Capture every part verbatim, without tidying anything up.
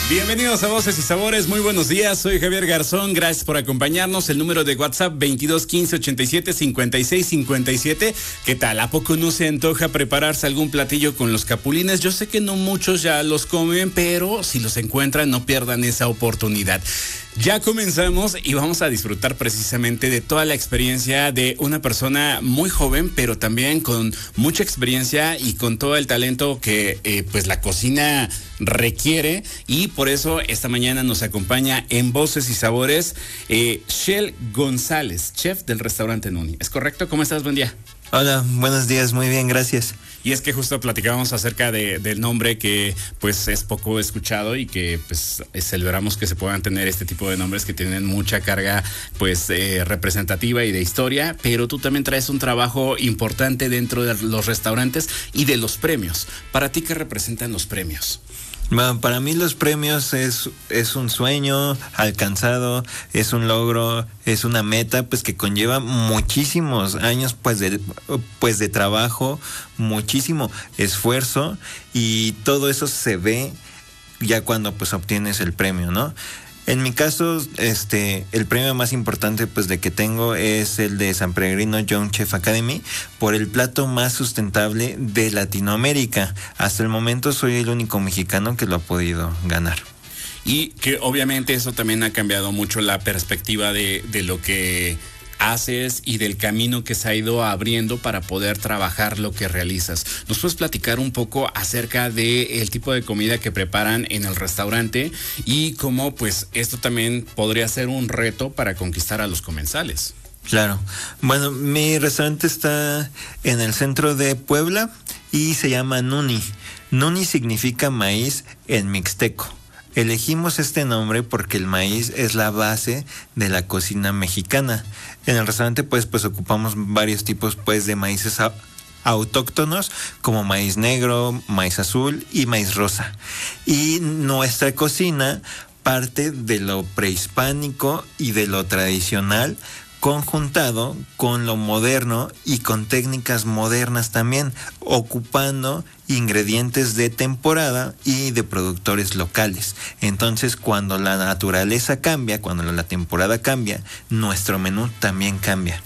Bienvenidos a Voces y Sabores, muy buenos días, soy Javier Garzón, gracias por acompañarnos, el número de WhatsApp veintidós quince ochenta y siete cincuenta y seis cincuenta y siete. ¿Qué tal? ¿A poco no se antoja prepararse algún platillo con los capulines? Yo sé que no muchos ya los comen, pero si los encuentran no pierdan esa oportunidad. Ya comenzamos y vamos a disfrutar precisamente de toda la experiencia de una persona muy joven, pero también con mucha experiencia y con todo el talento que eh, pues la cocina requiere, y por eso esta mañana nos acompaña en Voces y Sabores eh, Shell González, chef del restaurante Nuni. ¿Es correcto? ¿Cómo estás? Buen día. Hola, buenos días, muy bien, gracias. Y es que justo platicábamos acerca de, del nombre que pues es poco escuchado y que pues celebramos que se puedan tener este tipo de nombres que tienen mucha carga pues eh, representativa y de historia, pero tú también traes un trabajo importante dentro de los restaurantes y de los premios. ¿Para ti qué representan los premios? Bueno, para mí los premios es, es un sueño alcanzado, es un logro, es una meta pues que conlleva muchísimos años pues de, pues de trabajo, muchísimo esfuerzo, y todo eso se ve ya cuando pues obtienes el premio, ¿no? En mi caso, este, el premio más importante pues de que tengo es el de San Pellegrino Young Chef Academy por el plato más sustentable de Latinoamérica. Hasta el momento soy el único mexicano que lo ha podido ganar. Y que obviamente eso también ha cambiado mucho la perspectiva de, de lo que haces y del camino que se ha ido abriendo para poder trabajar lo que realizas. ¿Nos puedes platicar un poco acerca de el tipo de comida que preparan en el restaurante y cómo pues esto también podría ser un reto para conquistar a los comensales? Claro. Bueno, mi restaurante está en el centro de Puebla y se llama Nuni. Nuni significa maíz en mixteco. Elegimos este nombre porque el maíz es la base de la cocina mexicana. En el restaurante pues, pues ocupamos varios tipos pues, de maíces a- autóctonos como maíz negro, maíz azul y maíz rosa. Y nuestra cocina parte de lo prehispánico y de lo tradicional, conjuntado con lo moderno y con técnicas modernas también, ocupando ingredientes de temporada y de productores locales. Entonces, cuando la naturaleza cambia, cuando la temporada cambia, nuestro menú también cambia.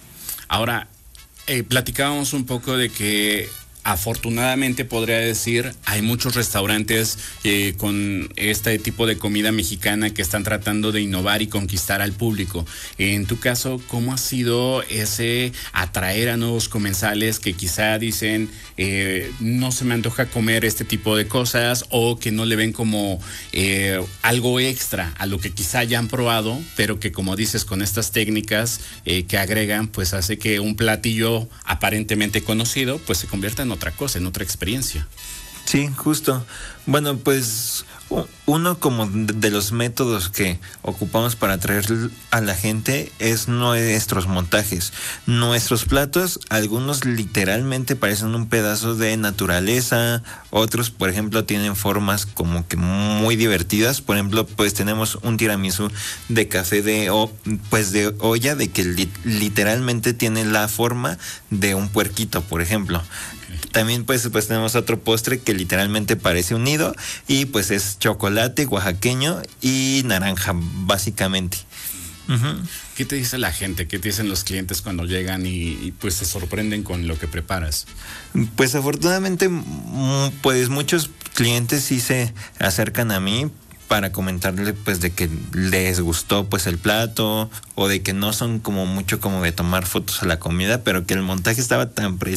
Ahora, eh, platicábamos un poco de que afortunadamente podría decir, hay muchos restaurantes eh, con este tipo de comida mexicana que están tratando de innovar y conquistar al público. En tu caso, ¿cómo ha sido ese atraer a nuevos comensales que quizá dicen, eh, no se me antoja comer este tipo de cosas, o que no le ven como eh, algo extra a lo que quizá ya han probado, pero que, como dices, con estas técnicas eh, que agregan, pues hace que un platillo aparentemente conocido pues se convierta en otra cosa, en otra experiencia? Sí, justo. Bueno, pues uno como de los métodos que ocupamos para atraer a la gente es nuestros montajes. Nuestros platos, algunos literalmente parecen un pedazo de naturaleza, otros, por ejemplo, tienen formas como que muy divertidas. Por ejemplo, pues tenemos un tiramisú de café de, o, pues de olla, de que li- literalmente tiene la forma de un puerquito, por ejemplo. También pues, pues tenemos otro postre que literalmente parece un nido y pues es chocolate oaxaqueño y naranja, básicamente. Uh-huh. ¿Qué te dice la gente? ¿Qué te dicen los clientes cuando llegan y, y pues se sorprenden con lo que preparas? Pues afortunadamente pues muchos clientes sí se acercan a mí para comentarle pues de que les gustó pues el plato, o de que no son como mucho como de tomar fotos a la comida, pero que el montaje estaba tan preciso